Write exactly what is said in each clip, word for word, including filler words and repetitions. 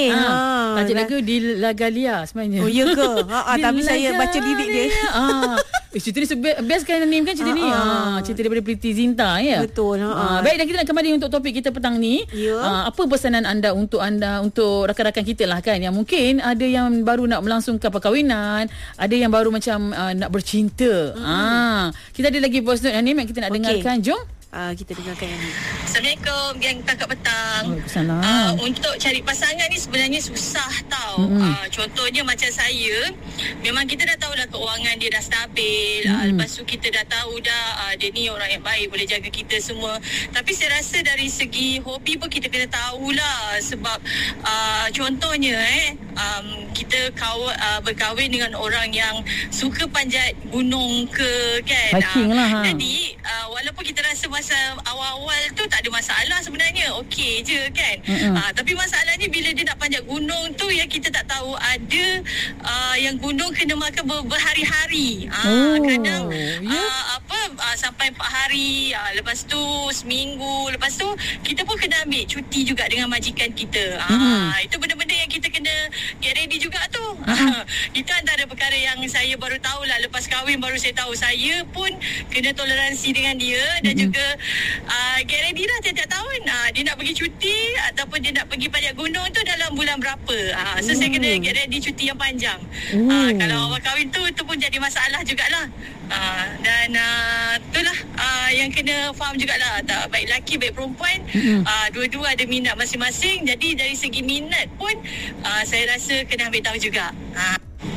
Ah, tajuk lagu di Lagalia sebenarnya. Oh ya ke? Ha, tapi saya baca lirik dia. Ah, eh, cerita ni sebe- best kan Nim kan cerita ni. Ah, cerita daripada Priti Zinta ya. Betul. Ah, baik, dan kita nak kembali untuk topik kita petang ni. Ya. Ah, apa pesanan anda untuk anda untuk rakan-rakan kita lah kan, yang mungkin ada yang baru nak melangsungkan perkahwinan, ada yang baru macam uh, nak bercinta. Hmm. Ah, kita ada lagi voice note Nim yang kita nak okay. dengarkan. Jom. Uh, kita dengarkan yang ni. Assalamualaikum, geng kakak petang. Waalaikumsalam. Uh, untuk cari pasangan ni sebenarnya susah tau. Mm-hmm. Uh, contohnya macam saya, memang kita dah tahu dah keuangan dia dah stabil. Mm-hmm. Uh, lepas tu kita dah tahu dah uh, dia ni orang yang baik, boleh jaga kita semua. Tapi saya rasa dari segi hobi pun kita kena tahulah. Sebab uh, contohnya eh um, kita kaw- uh, berkahwin dengan orang yang suka panjat gunung ke kan. Hiking lah, ha. Jadi uh, walaupun kita rasa masa awal-awal tu tak ada masalah sebenarnya, okey je kan. Mm-hmm. Uh, tapi masalahnya bila dia nak panjat gunung tu yang kita tak tahu ada uh, yang gunung kena makan ber- berhari-hari. Uh, oh, kadang yeah. uh, apa uh, sampai empat hari, uh, lepas tu seminggu, lepas tu kita pun kena ambil cuti juga dengan majikan kita. Uh, mm-hmm. Itu benda-benda yang kita kena get ready juga tu. Uh-huh. Itu antara perkara yang saya baru tahulah lepas kahwin, baru saya tahu saya pun kena toleransi dengan dia dan mm-hmm. juga Uh, get ready lah tiap-tiap tahun uh, dia nak pergi cuti ataupun dia nak pergi panjat gunung tu dalam bulan berapa. uh, So mm. saya kena get ready cuti yang panjang. uh, Kalau awal kahwin tu tu pun jadi masalah jugalah. uh, Dan uh, itulah uh, yang kena faham jugalah, tak baik lelaki baik perempuan, mm. uh, dua-dua ada minat masing-masing. Jadi dari segi minat pun uh, saya rasa kena ambil tahu juga. uh.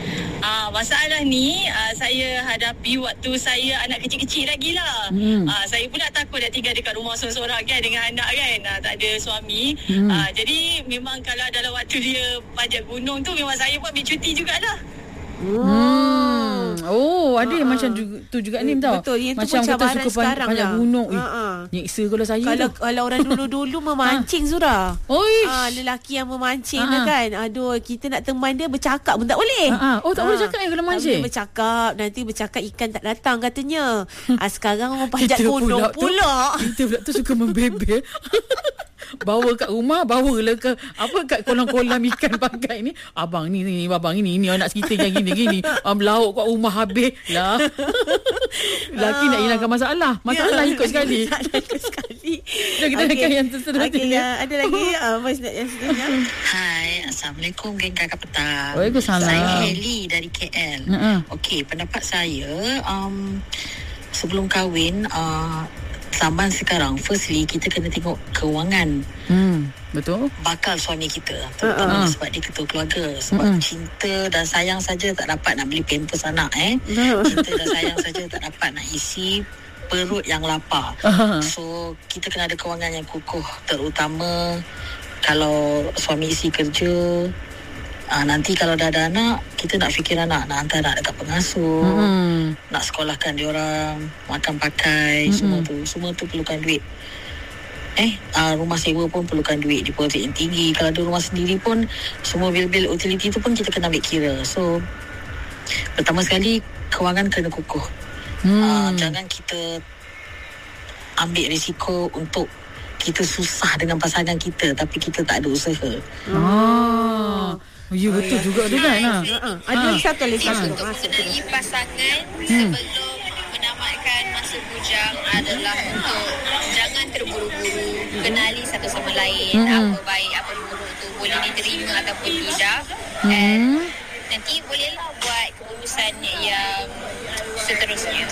Ah, masalah ni ah, saya hadapi waktu saya anak kecil-kecil lagi lah. Hmm. Ah, saya pula takut nak tinggal dekat rumah seorang-seorang kan dengan anak kan. Ah, tak ada suami. Hmm. Ah, jadi memang kalau dalam waktu dia panjat gunung tu memang saya pun ambil cuti jugalah. Hmm. Oh, ada yang uh-huh. macam juga, tu juga ni tau. Betul, yang macam tu kata suka sekarang panjat dah. gunung. Uh-huh. Nyiksa kalau saya kalau, tu. kalau orang dulu-dulu memancing Zura. Oish. Ah, lelaki yang memancing uh-huh. tu kan. Aduh, kita nak teman dia bercakap pun tak boleh. Uh-huh. Oh, tak uh-huh. boleh cakap yang kalau mancing. Dia bercakap, nanti bercakap ikan tak datang katanya. ah, sekarang orang panjat gunung pula. Kita pula tu suka membebel. Bawa kat rumah, bawalah ke apa kat kolam-kolam ikan pakai ni. Abang ni ni abang ini ni anak kita yang gini-gini. Um, lauk kat rumah habis lah. Laki uh, nak hilangkan masalah. Masalah ikut sekali. Masalah ikut sekali. Jom kita okay. yang terseterusnya. Okay, ya. Ada lagi uh, voice note yang seterusnya. Hai, Assalamualaikum geng kakak petang. Waalaikumsalam. Saya Heli dari K L. Uh-uh. Okey, pendapat saya um, sebelum kahwin uh, zaman sekarang, firstly kita kena tengok keuangan. Hmm, betul. Bakal suami kita, terutama uh-uh. sebab dia ketua keluarga. Sebab uh-uh. cinta dan sayang saja tak dapat nak beli pampers anak eh. Uh-uh. Cinta dan sayang saja tak dapat nak isi perut yang lapar. Uh-huh. So kita kena ada keuangan yang kukuh, terutama kalau suami isi kerja. Ah, nanti kalau dah ada anak, kita nak fikir anak, nak hantar anak dekat pengasuh, mm. nak sekolahkan dia orang, makan pakai, mm-hmm. semua tu, semua tu perlukan duit. Eh, ah, rumah sewa pun perlukan duit, deposit yang tinggi. Kalau ada rumah sendiri pun, semua bil-bil utility tu pun kita kena ambil kira. So, pertama sekali kewangan kena kukuh. Mm. Ah, jangan kita ambil risiko untuk kita susah dengan pasangan kita, tapi kita tak ada usaha. Oh. Oh, ya betul oh, juga tu kan. Ha. Uh-huh. Ada lagi satu lagi satu. Untuk mengenali pasangan hmm. sebelum menamatkan masa bujang adalah untuk jangan terburu-buru, kenali satu sama lain, hmm. apa baik apa buruk tu boleh diterima ataupun tidak. Hmm. Dan nanti bolehlah buat keputusan yang seterusnya.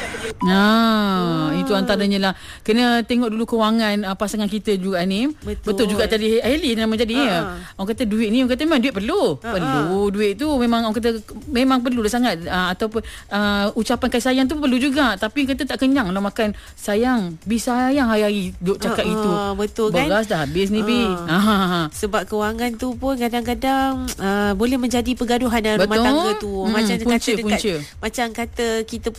Ah, itu antaranya lah. Kena tengok dulu kewangan uh, pasangan kita juga ni. Betul, Betul juga tadi Hailey nama jadi uh-huh. ya. Orang kata duit ni, orang kata memang duit perlu. Uh-huh. Perlu duit tu memang orang kata memang perlu dah sangat uh, ataupun uh, ucapan kasih sayang tu perlu juga. Tapi kata tak kenyang lah makan sayang. Bi sayang hari-hari duk cakap uh-huh. itu. Betul kan? Beras dah habis ni uh. Bi. Uh-huh. Sebab kewangan tu pun kadang-kadang uh, boleh menjadi pergaduhan dalam rumah tangga tu. Hmm, macam punca, kata dekat punca. macam kata kita pun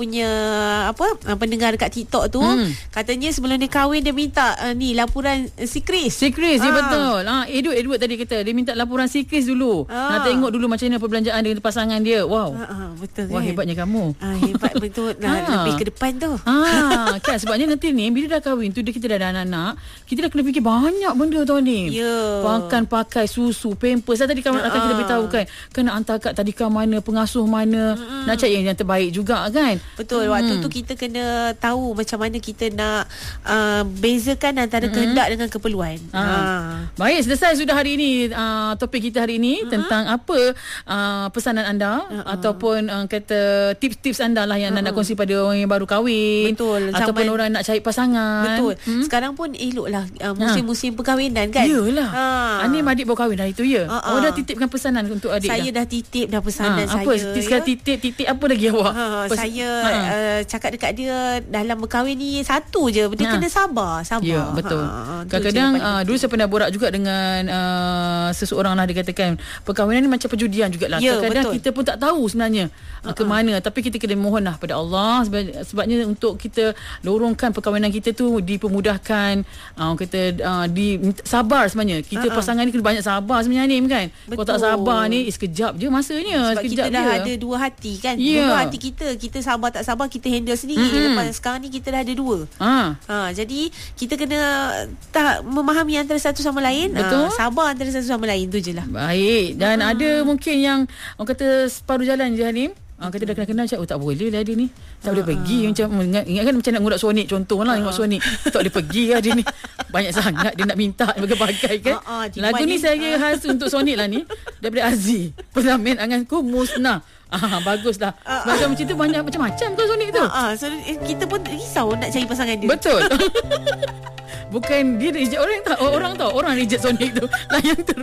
punya apa uh, pendengar dekat TikTok tu, hmm. katanya sebelum dia kahwin dia minta uh, ni laporan uh, sikris. Sikris, ha. Ya betul. Ha, Edward Edward tadi kata dia minta laporan sikris dulu. Ha. Nak tengok dulu macam mana perbelanjaan dengan pasangan dia. Wow. Ha, ha, betul. Wah, kan? hebatnya kamu. Ha, hebat betul. Nah, ha. Lebih ke depan tu. Ha, kan sebabnya nanti ni bila dah kahwin tu dia kita dah ada anak-anak, kita dah kena fikir banyak benda tau ni. Ya. Makan, pakai, susu, pampers. Tadi kan akan kita beritahu kan, kena hantar kat tadika mana, pengasuh mana, mm-hmm. nak cari yang terbaik juga kan. Betul. Waktu hmm. tu kita kena tahu macam mana kita nak uh, bezakan antara mm-hmm. kehendak dengan keperluan. Ha. Ha. Baik, selesai sudah hari ini uh, topik kita hari ini mm-hmm. tentang apa uh, pesanan anda uh-huh. ataupun uh, kata tips-tips anda lah yang uh-huh. anda nak kongsi pada orang yang baru kahwin. Betul. Ataupun zaman, orang nak cari pasangan. Betul. Hmm? Sekarang pun eloklah uh, musim-musim perkahwinan kan. Yalah. Ha. Anim adik baru kahwin hari tu ya. Uh-huh. Awak dah titipkan pesanan untuk adik saya dah? Dah titip dah pesanan ha, saya. Apa? Sekali ya? titip, titip apa lagi awak? Ha, Pes- saya ha. uh, cakap dekat dia dalam berkahwin ni satu je. Dia ha. kena sabar. Sabar. Ya, betul. Ha, kadang-kadang uh, dulu saya pernah borak juga dengan uh, seseorang lah, dia katakan perkahwinan ni macam perjudian jugalah. Ya, kadang-kadang betul. kita pun tak tahu sebenarnya uh, ke mana. Tapi kita kena mohon lah pada Allah sebab, sebabnya untuk kita lorongkan perkahwinan kita tu dipermudahkan, uh, kita uh, di sabar sebenarnya. Kita uh-huh. pasangan ni kena banyak sabar sebenarnya ni kan. Betul. Kalau tak sabar ni eh, sekejap je masanya. Sebab sekejap kita dah je. ada dua hati kan. Yeah. Dua hati kita. Kita sabar tak sabar kita handle sendiri. Mm-hmm. Lepas sekarang ni kita dah ada dua. Ha. Ha, jadi kita kena tak memahami antara satu sama lain. Betul. Ha, sabar antara satu sama lain tu je lah. Baik. Dan uh-huh. ada mungkin yang orang kata separuh jalan je Hanim. Ah, kita dah kenal-kenal macam, oh tak boleh lah dia ni. Tak boleh uh, pergi. uh. Macam ingat, ingat kan macam nak ngurak Sonic contoh lah. Uh. Ngurak Sonic. Tak boleh pergi lah dia ni. Banyak sangat dia nak minta bagai-bagai kan. Uh, uh, Lagu ni saya uh. khas untuk Sonic lah ni. Daripada Aziz. Pengamen anganku musnah. Ah, baguslah. Uh, Sebab uh. macam tu banyak macam-macam kan Sonic tu. Uh, uh. So, kita pun risau nak cari pasangan dia. Betul. Bukan dia reject orang tak. Orang tahu. Orang reject Sonic tu. Layan terus.